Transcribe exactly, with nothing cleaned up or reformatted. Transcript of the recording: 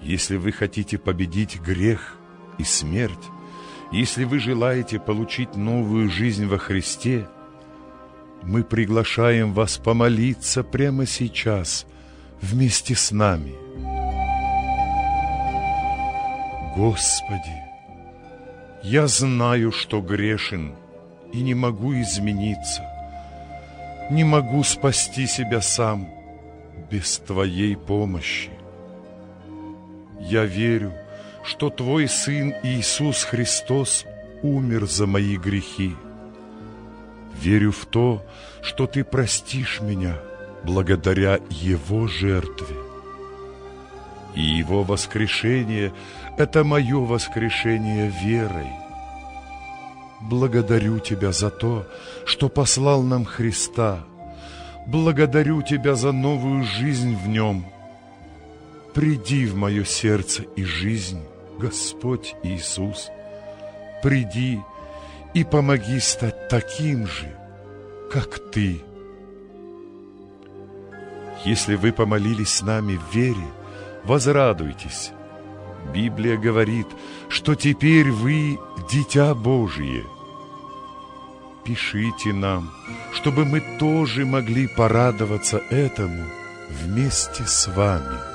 Если вы хотите победить грех и смерть, если вы желаете получить новую жизнь во Христе, мы приглашаем вас помолиться прямо сейчас вместе с нами. Господи, я знаю, что грешен и не могу измениться, не могу спасти себя сам без Твоей помощи. Я верю, что Твой Сын Иисус Христос умер за мои грехи. Верю в то, что Ты простишь меня благодаря Его жертве. И Его воскрешение – это мое воскрешение верой. Благодарю Тебя за то, что послал нам Христа. Благодарю Тебя за новую жизнь в Нем. Приди в мое сердце и жизнь, Господь Иисус. Приди и помоги стать таким же, как Ты. Если вы помолились с нами в вере, возрадуйтесь. Библия говорит, что теперь вы дитя Божие. Пишите нам, чтобы мы тоже могли порадоваться этому вместе с вами.